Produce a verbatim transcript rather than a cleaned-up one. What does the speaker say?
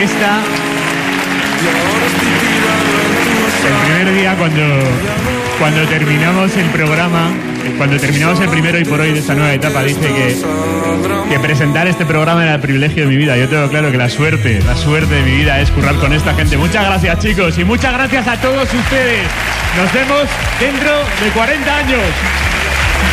esta... El primer día cuando, cuando terminamos el programa, cuando terminamos el primero y por hoy de esta nueva etapa, dije que, que presentar este programa era el privilegio de mi vida. Yo tengo claro que la suerte, la suerte de mi vida es currar con esta gente. Muchas gracias, chicos, y muchas gracias a todos ustedes. Nos vemos dentro de cuarenta años.